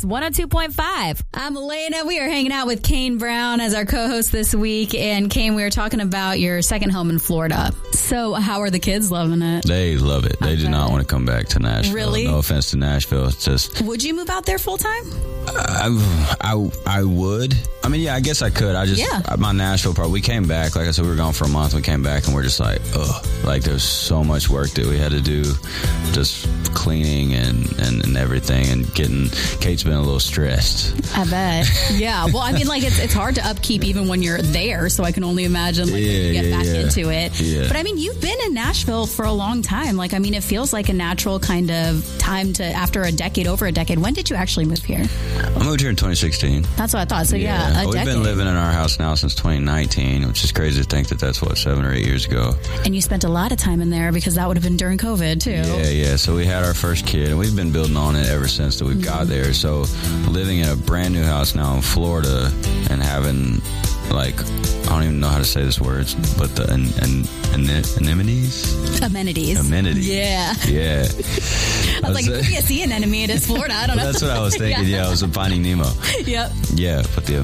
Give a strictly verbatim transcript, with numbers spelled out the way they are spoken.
Kicks one oh two point five. I'm Elena. We are hanging out with Kane Brown as our co-host this week. And Kane, we were talking about your second home in Florida. So how are the kids loving it? They love it. They okay. do not want to come back to Nashville. Really? No offense to Nashville. It's just. Would you move out there full time? I, I, I would. I mean, yeah, I guess I could. I just, yeah. my Nashville part, we came back. Like I said, we were gone for a month. We came back and we're just like, ugh. Like there's so much work that we had to do. Just cleaning and, and, and everything, and getting, Kate's been a little stressed. I bet. Yeah. Well, I mean, like it's it's hard to upkeep even when you're there, so I can only imagine like yeah, you get yeah, back yeah. into it. Yeah. But I mean, you've been in Nashville for a long time. Like, I mean, it feels like a natural kind of time to, after a decade, over a decade. When did you actually move here? I moved here in twenty sixteen. That's what I thought. So yeah, yeah a We've decade. been living in our house now since twenty nineteen, which is crazy to think that that's what, seven or eight years ago. And you spent a lot of time in there because that would have been during COVID too. Yeah, yeah. So we had our first kid, and we've been building on it ever since that we've mm-hmm. got there. So living in a brand new house now in Florida and having, like, I don't even know how to say this word, but the an, an, an, anemones? Amenities. Amenities. Yeah. Yeah. I was like, it could be a sea anemone. It is Florida. I don't well, know. That's what I was thinking. yeah. yeah, I was Finding Nemo. Yep. Yeah, but the